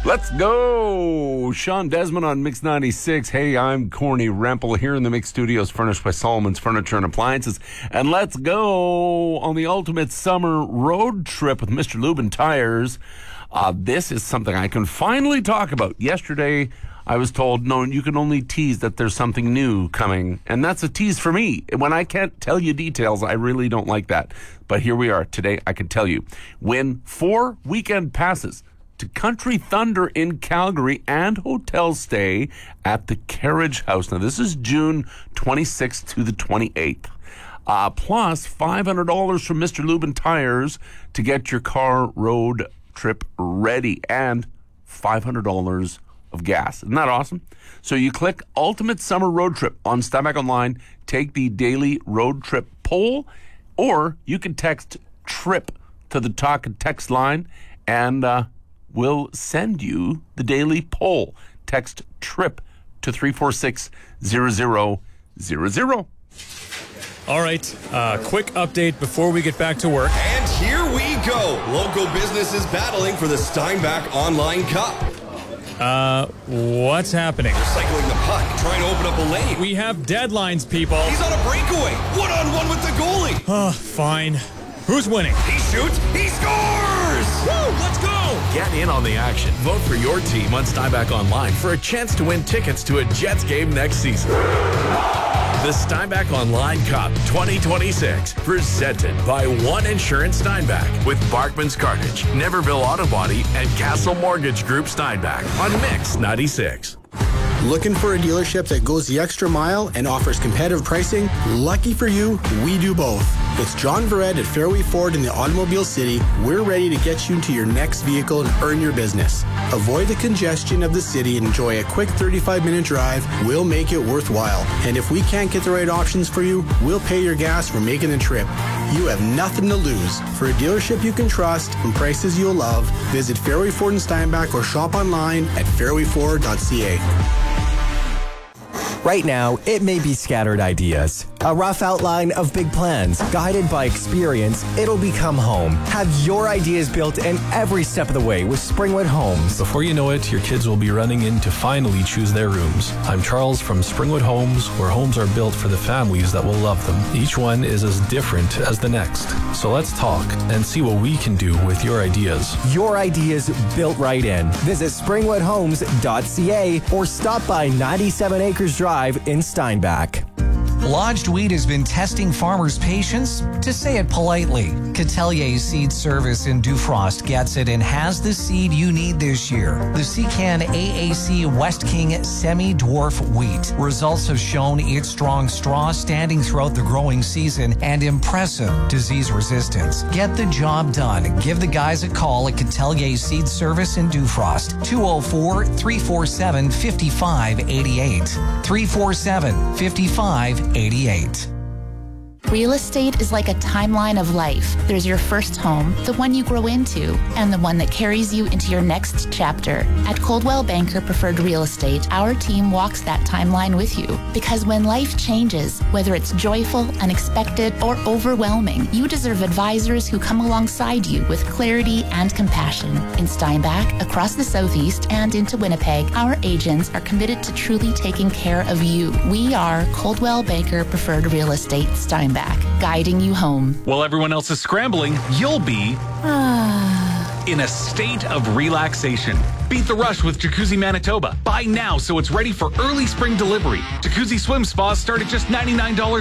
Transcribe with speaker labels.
Speaker 1: Let's go. Sean Desmond on Mix 96. Hey, I'm Corny Rempel here in the Mix Studios, furnished by Solomon's Furniture and Appliances. And let's go on the ultimate summer road trip with Mr. Lubin Tires. This is something I can finally talk about. Yesterday, I was told, no, you can only tease that there's something new coming. And that's a tease for me. When I can't tell you details, I really don't like that. But here we are. Today, I can tell you. Win 4 weekend passes to Country Thunder in Calgary and hotel stay at the Carriage House. Now, this is June 26th to the 28th. Plus $500 from Mr. Lubin Tires to get your car road trip ready, and $500 of gas. Isn't that awesome? So you click Ultimate Summer Road Trip on Steinbach Online, take the daily road trip poll, or you can text TRIP to the talk and text line, and we'll send you the daily poll. Text TRIP to 346-0000.
Speaker 2: All right, quick update before we get back to work.
Speaker 3: And here we go. Local businesses battling for the Steinbach Online Cup.
Speaker 2: What's happening?
Speaker 3: They're cycling the puck, trying to open up a lane.
Speaker 2: We have deadlines, people.
Speaker 3: He's on a breakaway. One-on-one with the goalie.
Speaker 2: Fine. Who's winning?
Speaker 3: He shoots. He scores!
Speaker 2: Woo, let's go!
Speaker 4: Get in on the action. Vote for your team on Steinbach Online for a chance to win tickets to a Jets game next season. The Steinbach Online Cup 2026, presented by One Insurance Steinbach with Barkman's Cartage, Neverville Auto Body, and Castle Mortgage Group Steinbach on Mix 96.
Speaker 5: Looking for a dealership that goes the extra mile and offers competitive pricing? Lucky for you, we do both. It's John Verrett at Fairway Ford in the Automobile City. We're ready to get you into your next vehicle and earn your business. Avoid the congestion of the city and enjoy a quick 35-minute drive. We'll make it worthwhile. And if we can't get the right options for you, we'll pay your gas for making the trip. You have nothing to lose. For a dealership you can trust and prices you'll love, visit Fairway Ford in Steinbach or shop online at fairwayford.ca.
Speaker 6: Right now, it may be scattered ideas, a rough outline of big plans. Guided by experience, it'll become home. Have your ideas built in every step of the way with Springwood Homes.
Speaker 7: Before you know it, your kids will be running in to finally choose their rooms. I'm Charles from Springwood Homes, where homes are built for the families that will love them. Each one is as different as the next. So let's talk and see what we can do with your ideas.
Speaker 6: Your ideas built right in. Visit springwoodhomes.ca or stop by 97 Acres Drive in Steinbach.
Speaker 8: Lodged Wheat has been testing farmers' patience, to say it politely. Catelier Seed Service in Dufrost gets it and has the seed you need this year. The Secan AAC West King Semi-Dwarf Wheat. Results have shown its strong straw standing throughout the growing season and impressive disease resistance. Get the job done. Give the guys a call at Catelier Seed Service in Dufrost. 204-347-5588. 347-5588.
Speaker 9: Real estate is like a timeline of life. There's your first home, the one you grow into, and the one that carries you into your next chapter. At Coldwell Banker Preferred Real Estate, our team walks that timeline with you. Because when life changes, whether it's joyful, unexpected, or overwhelming, you deserve advisors who come alongside you with clarity and compassion. In Steinbach, across the Southeast, and into Winnipeg, our agents are committed to truly taking care of you. We are Coldwell Banker Preferred Real Estate Steinbach. Guiding you home.
Speaker 10: While everyone else is scrambling, you'll be in a state of relaxation. Beat the rush with Jacuzzi Manitoba. Buy now so it's ready for early spring delivery. Jacuzzi swim spas start at just $99